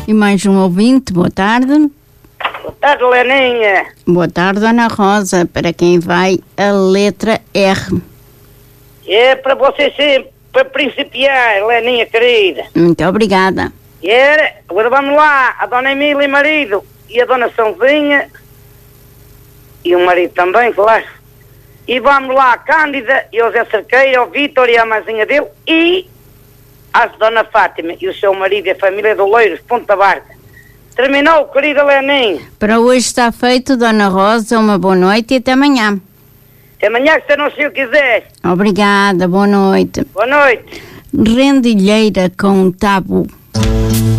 E mais um ouvinte, boa tarde. Boa tarde, Leninha. Boa tarde, Dona Rosa. Para quem vai a letra R? É para você sempre, para principiar, Leninha querida. Muito obrigada. Agora vamos lá, a Dona Emília e marido, e a Dona Sãozinha, e o marido também, claro. E vamos lá, a Cândida, e o Zé Cerqueira, o Vítor e a mãezinha dele, e a Dona Fátima e o seu marido e a família do Loiros, Ponta Barca. Terminou, querida Leninha. Para hoje está feito, Dona Rosa, uma boa noite e até amanhã. Até amanhã, que se não se o quiser. Obrigada, boa noite. Boa noite. Rendilheira com tabu.